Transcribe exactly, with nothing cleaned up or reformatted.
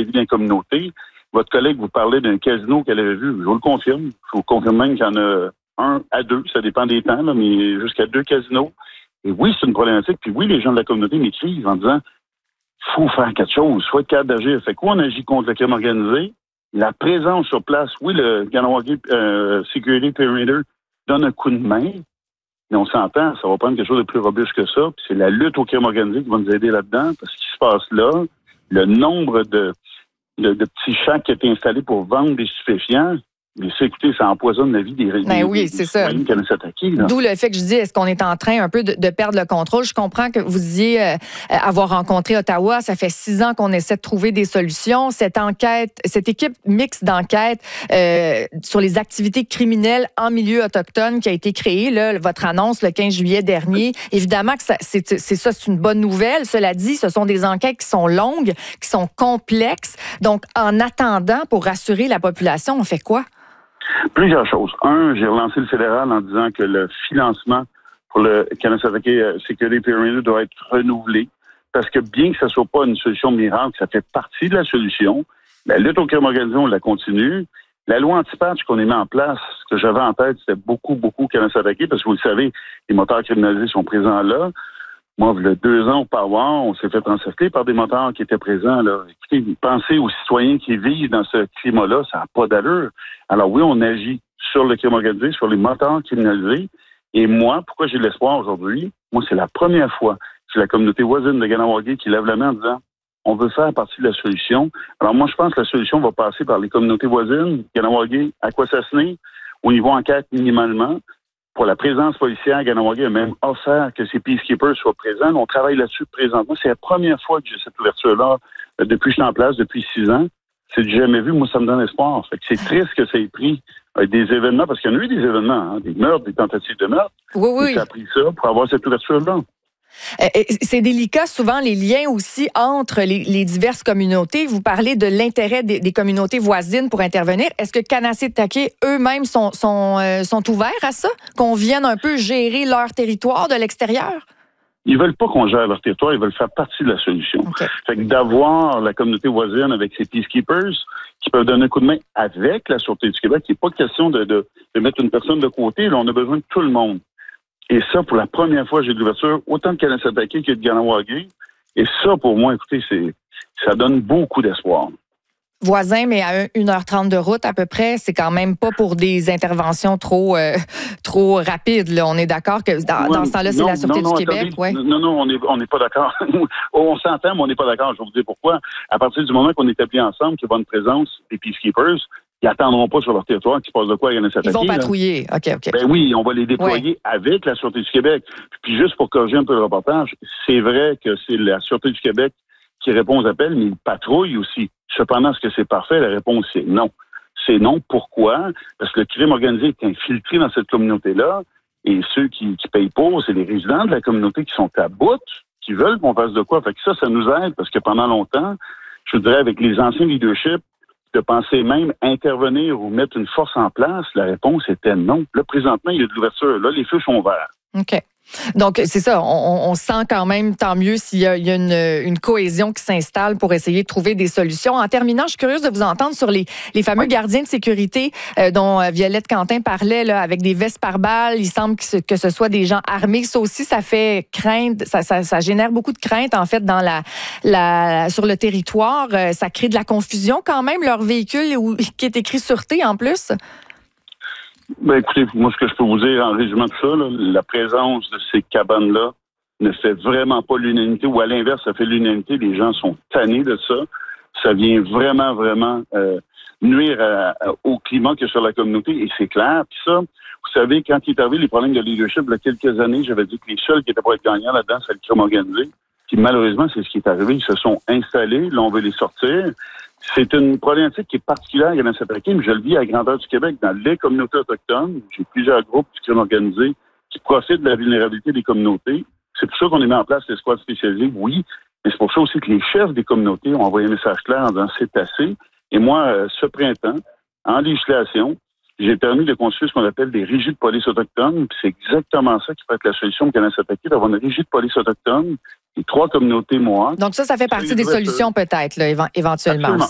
sévit dans les communautés. Votre collègue vous parlait d'un casino qu'elle avait vu. Je vous le confirme. Je vous confirme même qu'il y en a un à deux. Ça dépend des temps, là, mais jusqu'à deux casinos. Et oui, c'est une problématique. Puis oui, les gens de la communauté m'écrivent en disant faut faire quelque chose, soit être capable d'agir. Fait quoi, on agit contre le crime organisé. La présence sur place, oui, le Kahnawake euh, Security Perimeter donne un coup de main, mais on s'entend, ça va prendre quelque chose de plus robuste que ça. Puis c'est la lutte au crime organisé qui va nous aider là-dedans, parce que ce qui se passe là, le nombre de, de, de petits champs qui ont été installés pour vendre des stupéfiants, mais ça, écoutez, ça empoisonne la vie des résidents. Ben oui, c'est ça. D'où le fait que je dis, est-ce qu'on est en train un peu de, de perdre le contrôle? Je comprends que vous disiez euh, avoir rencontré Ottawa. Ça fait six ans qu'on essaie de trouver des solutions. Cette enquête, cette équipe mixte d'enquête euh, sur les activités criminelles en milieu autochtone qui a été créée, là, votre annonce le quinze juillet dernier, évidemment que ça, c'est, c'est ça, c'est une bonne nouvelle. Cela dit, ce sont des enquêtes qui sont longues, qui sont complexes. Donc, en attendant, pour rassurer la population, on fait quoi? Plusieurs choses. Un, j'ai relancé le fédéral en disant que le financement pour le Kanesatake Security Perimeter doit être renouvelé parce que bien que ça soit pas une solution miracle, ça fait partie de la solution. La lutte au crime organisé, on la continue. La loi anti-patch qu'on a mis en place, ce que j'avais en tête, c'était beaucoup, beaucoup Kanesatake parce que vous le savez, les moteurs criminalisés sont présents là. Moi, il y a deux ans auparavant, on s'est fait encercler par des moteurs qui étaient présents. Là. Écoutez, pensez aux citoyens qui vivent dans ce climat-là, ça n'a pas d'allure. Alors oui, on agit sur le crime organisé, sur les moteurs criminalisés. Et moi, pourquoi j'ai de l'espoir aujourd'hui? Moi, c'est la première fois que c'est la communauté voisine de Kahnawake qui lève la main en disant on veut faire partie de la solution. Alors moi, je pense que la solution va passer par les communautés voisines, Kahnawake, Akwesasne, au niveau enquête minimalement. Pour la présence policière, Kahnawake a même offert que ces peacekeepers soient présents. On travaille là-dessus présentement. C'est la première fois que j'ai cette ouverture-là euh, depuis que je suis en place, depuis six ans. C'est du jamais vu. Moi, ça me donne espoir. Fait que c'est triste que ça ait pris euh, des événements, parce qu'il y en a eu des événements, hein, des meurtres, des tentatives de meurtre. Oui, oui. Et ça a pris ça pour avoir cette ouverture-là. C'est délicat, souvent, les liens aussi entre les, les diverses communautés. Vous parlez de l'intérêt des, des communautés voisines pour intervenir. Est-ce que Kanesatake eux-mêmes sont, sont, euh, sont ouverts à ça? Qu'on vienne un peu gérer leur territoire de l'extérieur? Ils veulent pas qu'on gère leur territoire, ils veulent faire partie de la solution. Okay. Fait que d'avoir la communauté voisine avec ses peacekeepers qui peuvent donner un coup de main avec la Sûreté du Québec, il n'est pas question de, de, de mettre une personne de côté. Là, on a besoin de tout le monde. Et ça, pour la première fois, j'ai de l'ouverture autant de Kanesatake que de Kahnawake. Et ça, pour moi, écoutez, c'est, ça donne beaucoup d'espoir. Voisin, mais à une heure trente de route à peu près, c'est quand même pas pour des interventions trop euh, trop rapides. Là. On est d'accord que dans, ouais, dans ce temps-là, c'est non, la Sûreté non, non, du Québec? Attendez, ouais. Non, non, on n'est on n'est pas d'accord. On s'entend, mais on n'est pas d'accord. Je vais vous dire pourquoi. À partir du moment qu'on établit ensemble qu'il y a une présence des peacekeepers, ils n'attendront pas sur leur territoire qu'il se passe de quoi à Kanesatake. Ils vont patrouiller. OK, OK. Ben oui, on va les déployer ouais. avec la Sûreté du Québec. Puis juste pour corriger un peu le reportage, c'est vrai que c'est la Sûreté du Québec qui répond aux appels, mais ils patrouillent aussi. Cependant, est-ce que c'est parfait? La réponse, c'est non. C'est non. Pourquoi? Parce que le crime organisé est infiltré dans cette communauté-là, et ceux qui, qui payent pour, c'est les résidents de la communauté qui sont à bout, qui veulent qu'on fasse de quoi. Fait que ça, ça nous aide, parce que pendant longtemps, je dirais, avec les anciens leaderships, de penser même intervenir ou mettre une force en place, la réponse était non. Là, présentement, il y a de l'ouverture. Là, les feux sont verts. OK. Donc, c'est ça, on, on sent quand même, tant mieux s'il y a, il y a une, une cohésion qui s'installe pour essayer de trouver des solutions. En terminant, je suis curieuse de vous entendre sur les, les fameux gardiens de sécurité euh, dont Violette Quentin parlait, là, avec des vestes par balles. Il semble que ce, que ce soit des gens armés. Ça aussi, ça fait craindre, ça, ça, ça génère beaucoup de crainte, en fait, dans la, la, sur le territoire. Euh, ça crée de la confusion quand même, leur véhicule où, qui est écrit sûreté en plus. Ben écoutez, moi, ce que je peux vous dire en résumant tout ça, là, la présence de ces cabanes-là ne fait vraiment pas l'unanimité, ou à l'inverse, ça fait l'unanimité. Les gens sont tannés de ça. Ça vient vraiment, vraiment euh, nuire à, à, au climat qu'il y a sur la communauté, et c'est clair. Puis ça, vous savez, quand il est arrivé les problèmes de leadership, il y a quelques années, j'avais dit que les seuls qui étaient pour être gagnants là-dedans, c'est le crime organisé. Puis malheureusement, c'est ce qui est arrivé. Ils se sont installés, là, on veut les sortir. C'est une problématique qui est particulière à Kanesatake, mais je le vis à la grandeur du Québec, dans les communautés autochtones. J'ai plusieurs groupes du crime organisé qui profitent de la vulnérabilité des communautés. C'est pour ça qu'on a mis en place les squads spécialisés, oui, mais c'est pour ça aussi que les chefs des communautés ont envoyé un message clair en disant c'est assez. Et moi, ce printemps, en législation, j'ai permis de construire ce qu'on appelle des régies de police autochtones, puis c'est exactement ça qui peut être la solution de Kanesatake, d'avoir une régie de police autochtone, et trois communautés Mohawks. Donc ça, ça fait partie des solutions peut-être, là, éventuellement. Absolument.